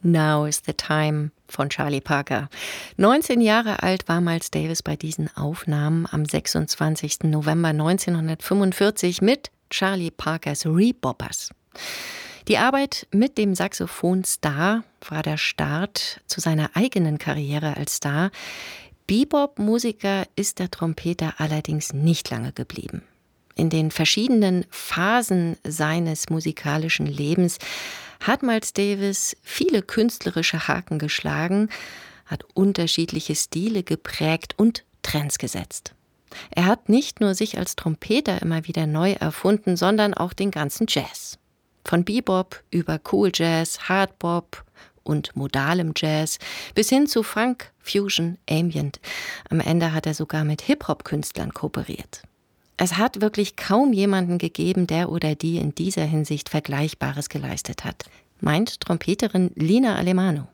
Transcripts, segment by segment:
Now is the Time von Charlie Parker. 19 Jahre alt war Miles Davis bei diesen Aufnahmen am 26. November 1945 mit Charlie Parkers Reboppers. Die Arbeit mit dem Saxophonstar war der Start zu seiner eigenen Karriere als Star. Bebop-Musiker ist der Trompeter allerdings nicht lange geblieben. In den verschiedenen Phasen seines musikalischen Lebens hat Miles Davis viele künstlerische Haken geschlagen, hat unterschiedliche Stile geprägt und Trends gesetzt. Er hat nicht nur sich als Trompeter immer wieder neu erfunden, sondern auch den ganzen Jazz. Von Bebop über Cool Jazz, Hardbop und modalem Jazz bis hin zu Funk, Fusion, Ambient. Am Ende hat er sogar mit Hip-Hop-Künstlern kooperiert. Es hat wirklich kaum jemanden gegeben, der oder die in dieser Hinsicht Vergleichbares geleistet hat, meint Trompeterin Lina Alemano.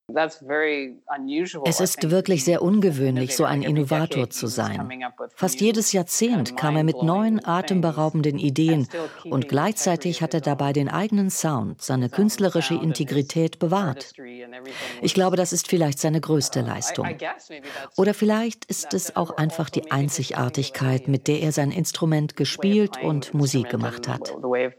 Es ist wirklich sehr ungewöhnlich, so ein Innovator zu sein. Fast jedes Jahrzehnt kam er mit neuen, atemberaubenden Ideen und gleichzeitig hat er dabei den eigenen Sound, seine künstlerische Integrität bewahrt. Ich glaube, das ist vielleicht seine größte Leistung. Oder vielleicht ist es auch einfach die Einzigartigkeit, mit der er sein Instrument gespielt und Musik gemacht hat.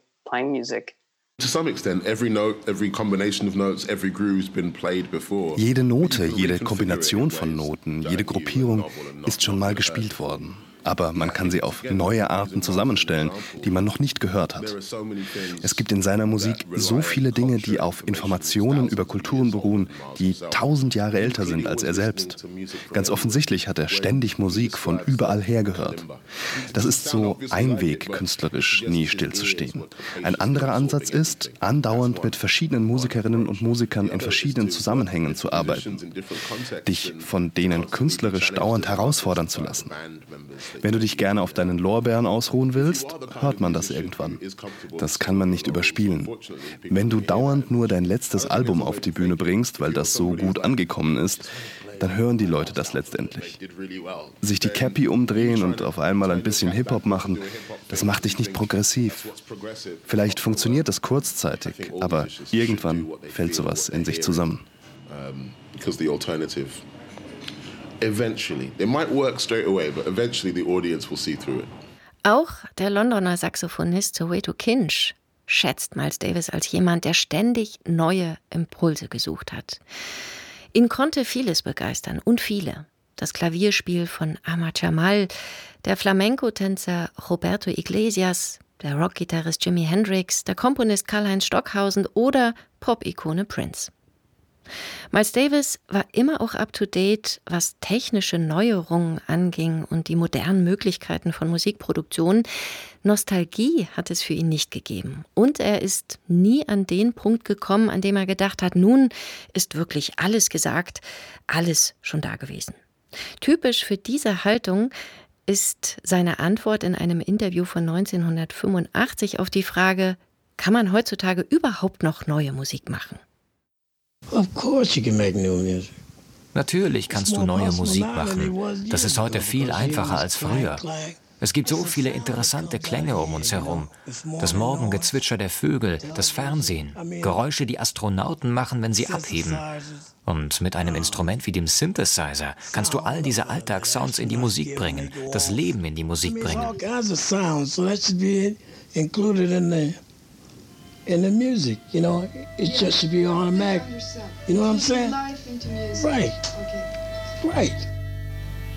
Jede Note, jede Kombination von Noten, jede Gruppierung ist schon mal gespielt worden. Aber man kann sie auf neue Arten zusammenstellen, die man noch nicht gehört hat. Es gibt in seiner Musik so viele Dinge, die auf Informationen über Kulturen beruhen, die 1000 Jahre älter sind als er selbst. Ganz offensichtlich hat er ständig Musik von überall her gehört. Das ist so ein Weg, künstlerisch nie stillzustehen. Ein anderer Ansatz ist, andauernd mit verschiedenen Musikerinnen und Musikern in verschiedenen Zusammenhängen zu arbeiten. Dich von denen künstlerisch dauernd herausfordern zu lassen. Wenn du dich gerne auf deinen Lorbeeren ausruhen willst, hört man das irgendwann. Das kann man nicht überspielen. Wenn du dauernd nur dein letztes Album auf die Bühne bringst, weil das so gut angekommen ist, dann hören die Leute das letztendlich. Sich die Cappy umdrehen und auf einmal ein bisschen Hip-Hop machen, das macht dich nicht progressiv. Vielleicht funktioniert das kurzzeitig, aber irgendwann fällt sowas in sich zusammen. Auch der Londoner Saxophonist Soweto Kinch schätzt Miles Davis als jemand, der ständig neue Impulse gesucht hat. Ihn konnte vieles begeistern und viele. Das Klavierspiel von Ahmad Jamal, der Flamenco-Tänzer Roberto Iglesias, der Rockgitarrist Jimi Hendrix, der Komponist Karlheinz Stockhausen oder Pop-Ikone Prince. Miles Davis war immer auch up-to-date, was technische Neuerungen anging und die modernen Möglichkeiten von Musikproduktion. Nostalgie hat es für ihn nicht gegeben. Und er ist nie an den Punkt gekommen, an dem er gedacht hat, nun ist wirklich alles gesagt, alles schon da gewesen. Typisch für diese Haltung ist seine Antwort in einem Interview von 1985 auf die Frage, kann man heutzutage überhaupt noch neue Musik machen? Natürlich kannst du neue Musik machen. Das ist heute viel einfacher als früher. Es gibt so viele interessante Klänge um uns herum. Das Morgengezwitscher der Vögel, das Fernsehen, Geräusche, die Astronauten machen, wenn sie abheben. Und mit einem Instrument wie dem Synthesizer kannst du all diese Alltagssounds in die Musik bringen, das Leben in die Musik bringen. In the music, you know, it just should be automatic. You know what I'm saying? Right. Right.